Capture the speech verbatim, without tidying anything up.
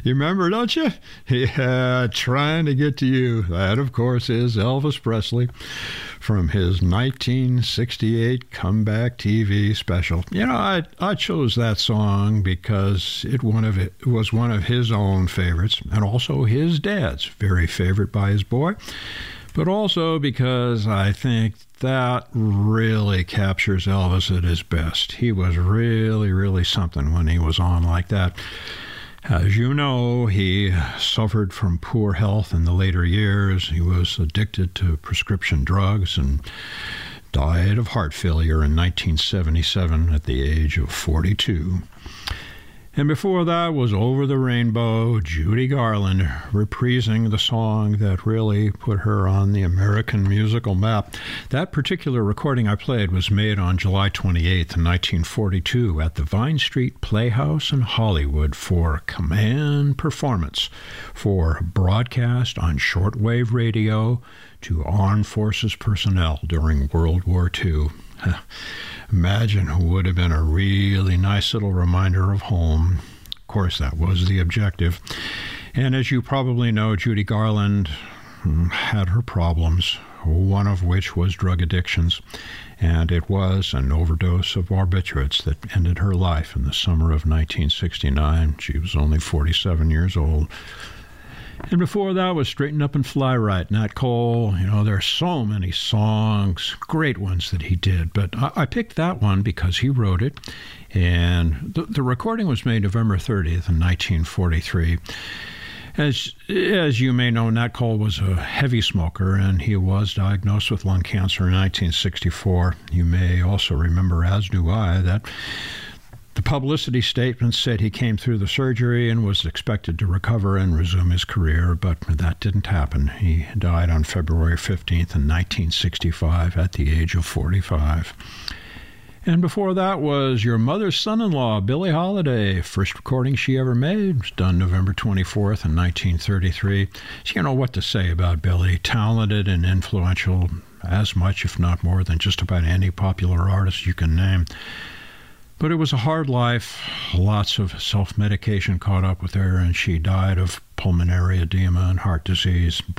You remember, don't you? Yeah, Trying to Get to You. That, of course, is Elvis Presley from his nineteen sixty-eight comeback T V special. You know, I I chose that song because it one of it was one of his own favorites, and also his dad's very favorite by his boy, but also because I think that really captures Elvis at his best. He was really, really something when he was on like that. As you know, he suffered from poor health in the later years. He was addicted to prescription drugs and died of heart failure in nineteen seventy-seven at the age of forty-two. And before that was Over the Rainbow, Judy Garland reprising the song that really put her on the American musical map. That particular recording I played was made on July twenty-eighth, nineteen forty-two at the Vine Street Playhouse in Hollywood for Command Performance, for broadcast on shortwave radio to armed forces personnel during World War Two. Imagine it would have been a really nice little reminder of home. Of course, that was the objective. And as you probably know, Judy Garland had her problems, one of which was drug addictions. And it was an overdose of barbiturates that ended her life in the summer of nineteen sixty-nine. She was only forty-seven years old. And before that was Straighten Up and Fly Right, Nat Cole. You know, there are so many songs, great ones that he did, but I, I picked that one because he wrote it, and the, the recording was made November thirtieth in nineteen forty-three. As, as you may know, Nat Cole was a heavy smoker, and he was diagnosed with lung cancer in nineteen sixty-four. You may also remember, as do I, that the publicity statement said he came through the surgery and was expected to recover and resume his career, but that didn't happen. He died on February fifteenth in nineteen sixty-five at the age of forty-five. And before that was Your Mother's Son-in-Law, Billie Holiday. First recording she ever made. It was done November twenty-fourth in nineteen thirty-three. So you know what to say about Billie. Talented and influential as much, if not more, than just about any popular artist you can name. But it was a hard life. Lots of self-medication caught up with her, and she died of pulmonary edema and heart disease.